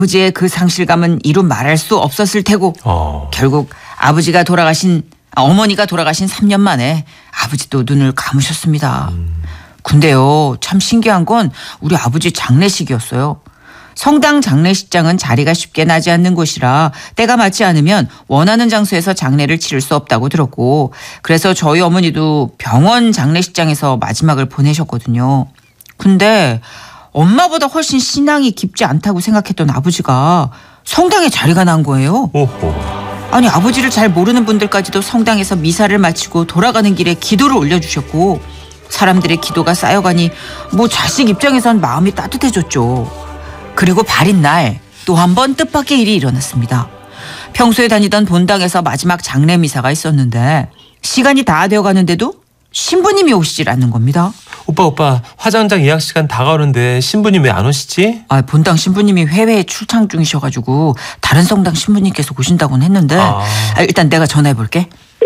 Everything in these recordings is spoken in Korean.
아버지의 그 상실감은 이루 말할 수 없었을 테고 결국 어머니가 돌아가신 3년 만에 아버지도 눈을 감으셨습니다. 근데요, 참 신기한 건 우리 아버지 장례식이었어요. 성당 장례식장은 자리가 쉽게 나지 않는 곳이라 때가 맞지 않으면 원하는 장소에서 장례를 치를 수 없다고 들었고, 그래서 저희 어머니도 병원 장례식장에서 마지막을 보내셨거든요. 근데 엄마보다 훨씬 신앙이 깊지 않다고 생각했던 아버지가 성당에 자리가 난 거예요. 아니, 아버지를 잘 모르는 분들까지도 성당에서 미사를 마치고 돌아가는 길에 기도를 올려주셨고, 사람들의 기도가 쌓여가니 자식 입장에선 마음이 따뜻해졌죠. 그리고 발인 날 또 한 번 뜻밖의 일이 일어났습니다. 평소에 다니던 본당에서 마지막 장례 미사가 있었는데 시간이 다 되어가는데도 신부님이 오시질 않는 겁니다. 오빠 화장장 예약 시간 다가오는데 신부님 왜 안 오시지? 본당 신부님이 해외에 출장 중이셔가지고 다른 성당 신부님께서 오신다고는 했는데 일단 내가 전화해볼게.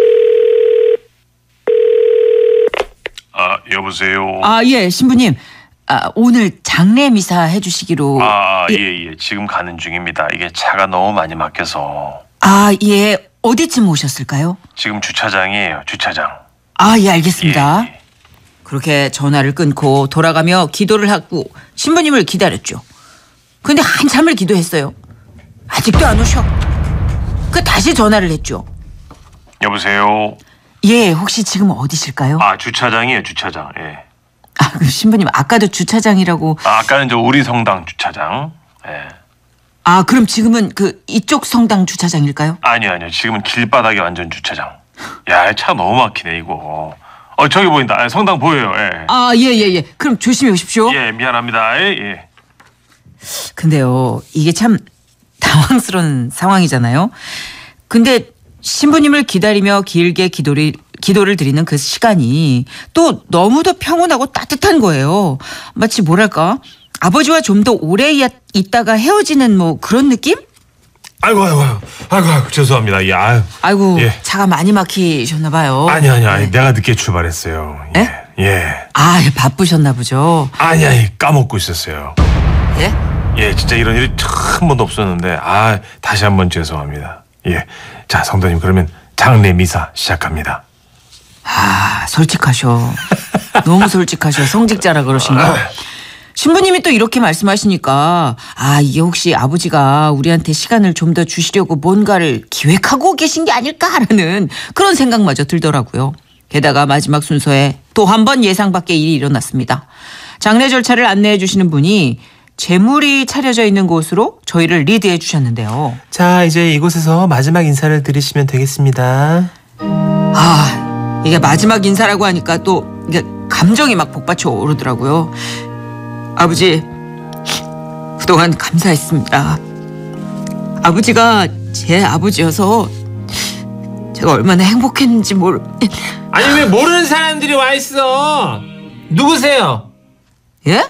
여보세요. 예, 신부님. 오늘 장례 미사 해주시기로. 예. 지금 가는 중입니다. 이게 차가 너무 많이 막혀서. 예. 어디쯤 오셨을까요? 지금 주차장이에요. 주차장. 예, 알겠습니다. 예. 그렇게 전화를 끊고 돌아가며 기도를 하고 신부님을 기다렸죠. 근데 한참을 기도했어요. 아직도 안 오셔. 다시 전화를 했죠. 여보세요. 예, 혹시 지금 어디실까요? 주차장이에요. 주차장. 예. 그 신부님 아까도 주차장이라고. 아까는 우리 성당 주차장. 예. 그럼 지금은 이쪽 성당 주차장일까요? 아니요. 지금은 길바닥에 완전 주차장. 야, 차 너무 막히네 이거. 저기 보인다. 성당 보여요. 예. 예. 그럼 조심히 오십시오. 예, 미안합니다. 예. 근데요, 이게 참 당황스러운 상황이잖아요. 근데 신부님을 기다리며 길게 기도를 드리는 그 시간이 또 너무도 평온하고 따뜻한 거예요. 마치 뭐랄까, 아버지와 좀 더 오래 있다가 헤어지는 그런 느낌? 아이고 죄송합니다. 아이고, 예. 차가 많이 막히셨나 봐요. 아니 내가 늦게 출발했어요. 예. 바쁘셨나 보죠. 아니 까먹고 있었어요. 예? 예, 진짜 이런 일이 한 번도 없었는데 다시 한번 죄송합니다. 예. 자, 성도님, 그러면 장례 미사 시작합니다. 솔직하셔. 너무 솔직하셔. 성직자라 그러신가? 신부님이 또 이렇게 말씀하시니까 이게 혹시 아버지가 우리한테 시간을 좀 더 주시려고 뭔가를 기획하고 계신 게 아닐까라는 그런 생각마저 들더라고요. 게다가 마지막 순서에 또 한 번 예상 밖의 일이 일어났습니다. 장례 절차를 안내해 주시는 분이 제물이 차려져 있는 곳으로 저희를 리드해 주셨는데요. 자, 이제 이곳에서 마지막 인사를 드리시면 되겠습니다. 이게 마지막 인사라고 하니까 또 이게 감정이 막 복받쳐 오르더라고요. 아버지, 그동안 감사했습니다. 아버지가 제 아버지여서 제가 얼마나 행복했는지 아니, 왜 모르는 사람들이 와 있어? 누구세요? 예?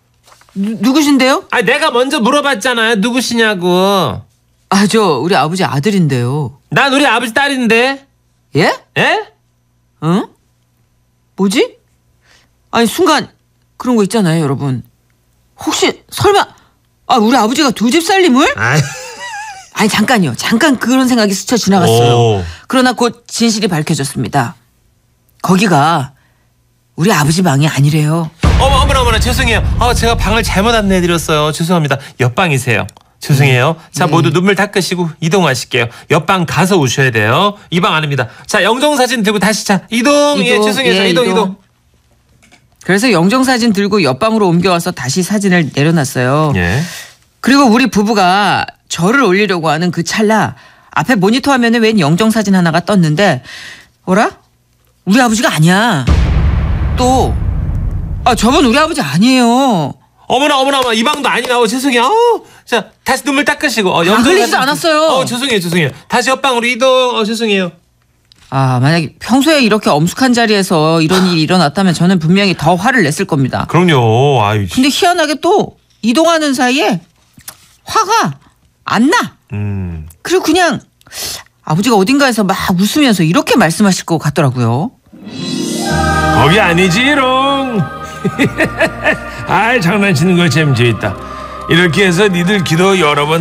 누구신데요? 내가 먼저 물어봤잖아요. 누구시냐고. 저 우리 아버지 아들인데요. 난 우리 아버지 딸인데. 예? 예? 응? 뭐지? 순간 그런 거 있잖아요, 여러분. 혹시 설마 우리 아버지가 두 집 살림을? 잠깐요. 잠깐 그런 생각이 스쳐 지나갔어요. 그러나 곧 진실이 밝혀졌습니다. 거기가 우리 아버지 방이 아니래요. 어머나 죄송해요. 제가 방을 잘못 안내해드렸어요. 죄송합니다. 옆방이세요. 죄송해요. 자, 모두 눈물 닦으시고 이동하실게요. 옆방 가서 오셔야 돼요. 이 방 아닙니다. 자, 영정사진 들고 다시 이동. 예, 죄송해요. 이동. 그래서 영정사진 들고 옆방으로 옮겨와서 다시 사진을 내려놨어요. 예. 그리고 우리 부부가 절을 올리려고 하는 그 찰나 앞에 모니터 화면에 웬 영정사진 하나가 떴는데 우리 아버지가 아니야. 또 저분 우리 아버지 아니에요. 어머나 이 방도 아니라고. 죄송해요. 자, 다시 눈물 닦으시고. 흘리지도 않았어요. 죄송해요. 다시 옆방으로 이동. 죄송해요. 만약에 평소에 이렇게 엄숙한 자리에서 이런 일이 일어났다면 저는 분명히 더 화를 냈을 겁니다. 그럼요. 근데 희한하게 또 이동하는 사이에 화가 안 나. 그리고 그냥 아버지가 어딘가에서 막 웃으면서 이렇게 말씀하실 것 같더라고요. 거기 아니지롱. 장난치는 거 재밌다. 이렇게 해서 니들 기도 여러 번